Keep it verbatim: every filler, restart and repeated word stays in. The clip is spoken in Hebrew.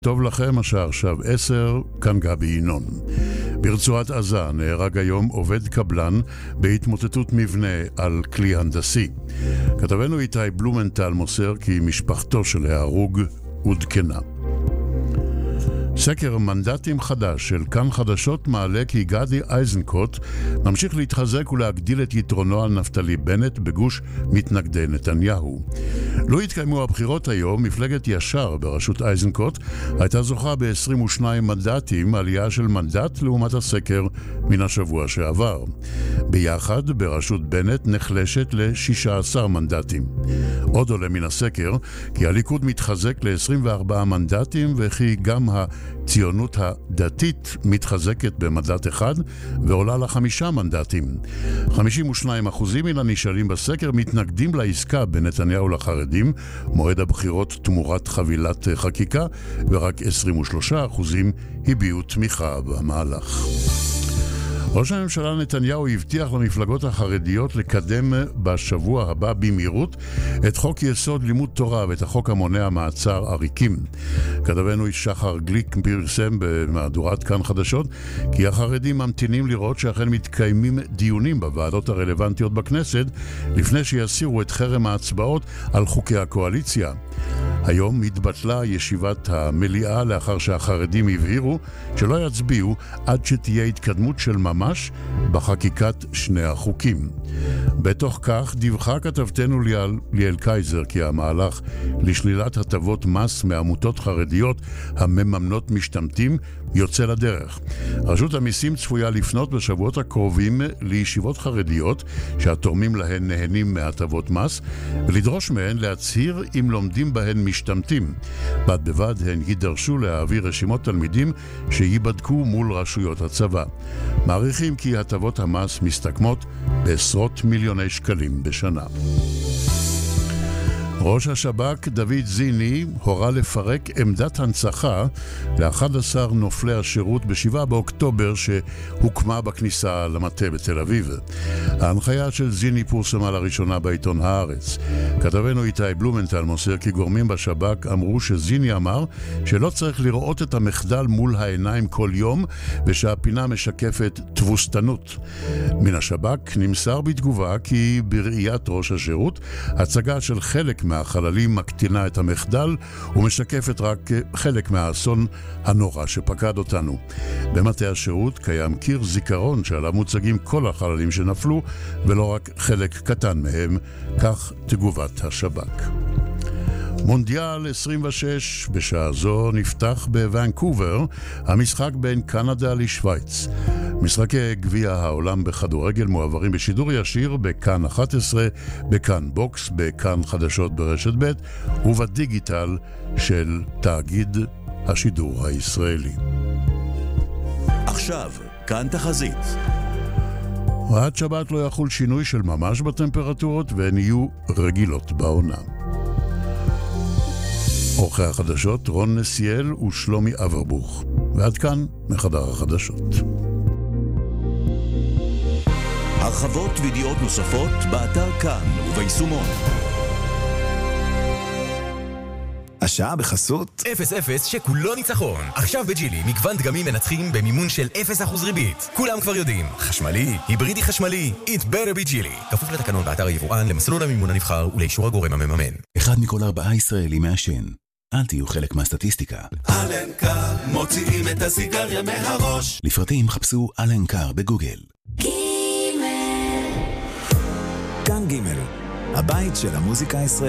טוב לכם, השעה עכשיו עשר, כאן גבי ינון. ברצועת עזה נהרג היום עובד קבלן בהתמוטטות מבנה על כלי הנדסי. כתבנו איתי בלומנטל מוסר כי משפחתו של ההרוג עודכנה. סקר מנדטים חדש של כאן חדשות מעלה כי גדי איזנקוט ממשיך להתחזק ולהגדיל את יתרונו על נפתלי בנט בגוש מתנגדי נתניהו. לא התקיימו הבחירות היום, מפלגת ישר בראשות איזנקוט הייתה זוכה ב-עשרים ושניים מנדטים, עלייה של מנדט לעומת הסקר מן השבוע שעבר. ביחד בראשות בנט נחלשת ל-שישה עשר מנדטים. עוד עולה מן הסקר כי הליכוד מתחזק ל-עשרים וארבעה מנדטים וכי גם ה... ציונות הדתית מתחזקת במנדט אחד ועולה לחמישה מנדטים. חמישים ושניים אחוזים מן הנשאלים בסקר מתנגדים לעסקה בין נתניהו לחרדים, מועד הבחירות תמורת חבילת חקיקה, ורק עשרים ושלושה אחוזים הביעו תמיכה במהלך. ראש הממשלה נתניהו הבטיח למפלגות החרדיות לקדם בשבוע הבא במהירות את חוק יסוד לימוד תורה ואת החוק המונע מעצר עריקים. כתבנו שחר גליק פרסם במהדורת כאן חדשות כי החרדים ממתינים לראות שאכן מתקיימים דיונים בוועדות הרלוונטיות בכנסת לפני שיסירו את חרם ההצבעות על חוקי הקואליציה. היום התבטלה ישיבת המליאה לאחר שהחרדים הבהירו שלא יצביעו עד שתהיה התקדמות של ממש בחקיקת שני החוקים. בתוך כך דיווחה כתבתנו ליאל, ליאל קייזר כי המהלך לשלילת הטבות מס מעמותות חרדיות המממנות משתמטים יוצא לדרך. רשות המיסים צפויה לפנות בשבועות הקרובים לישיבות חרדיות שהתורמים להן נהנים מהטבות מס ולדרוש מהן להצהיר אם לומדים בהן משתמטים. בד בבד הן יידרשו להעביר רשימות תלמידים שיבדקו מול רשויות הצבא. מעריכים כי הטבות המס מסתכמות בעשרות מיליוני שקלים בשנה. ראש השב"כ דוד זיני הורה לפרק עמדת הנצחה ל-אחד עשר נופלי השירות ב-שבעה באוקטובר שהוקמה בכניסה למטה בתל אביב. ההנחיה של זיני פורסמה לראשונה בעיתון הארץ. כתבנו איתי בלומנטל מוסר כי גורמים בשב"כ אמרו שזיני אמר שלא צריך לראות את המחדל מול העיניים כל יום ושהפינה משקפת תבוסתנות. מן השב"כ נמסר בתגובה כי בראיית ראש השירות הצגה של חלק מהחללים מקטינה את המחדל ומשקפת רק חלק מהאסון הנורא שפקד אותנו. במטה השירות קיים קיר זיכרון שעליו מוצגים כל החללים שנפלו ולא רק חלק קטן מהם, כך תגובת השב"כ. מונדיאל עשרים ושש, בשעה זו נפתח בוונקובר המשחק בין קנדה לשוויץ. משחקי גביע העולם בכדורגל מועברים בשידור ישיר בכאן אחת עשרה, בכאן בוקס, בכאן חדשות ברשת ב' ובדיגיטל של תאגיד השידור הישראלי. עכשיו, כאן תחזית. עד שבת לא יחול שינוי של ממש בטמפרטורות והן יהיו רגילות בעונה. אורחי החדשות רון נסיאל ושלומי אברבוך. ועד כאן מחדר החדשות. הרחבות וידיעות נוספות באתר כאן וביישומון. השעה בחסות אפס אפס שכולו ניצחון. עכשיו בג'ילי מגוון דגמים מנצחים במימון של אפס אחוז ריבית. כולם כבר יודעים, חשמלי, היברידי חשמלי, It better be ג'ילי. כפוף לתקנון באתר היבואן, למסלול המימון הנבחר ולאישור הגורם המממן. אחד מכל ארבעה ישראלי מעשן. אל תהיו חלק מהסטטיסטיקה. אלנקר מוציאים את הסיגריה מהראש. לפרטים חפשו אלנקר בגוגל. כאן ג' הבית של המוזיקה הישראלית.